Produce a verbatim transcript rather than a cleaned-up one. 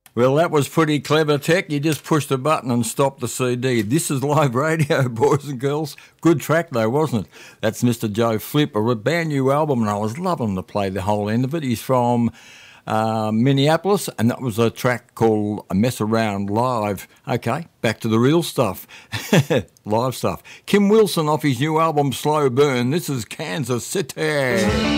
Well, that was pretty clever, Tech. You just pushed a button and stopped the C D. This is live radio, boys and girls. Good track, though, wasn't it? That's Mister Joe Flipper, a brand new album, and I was loving to play the whole end of it. He's from uh, Minneapolis, and that was a track called A Mess Around Live. Okay, back to the real stuff. Live stuff. Kim Wilson off his new album, Slow Burn. This is Kansas City.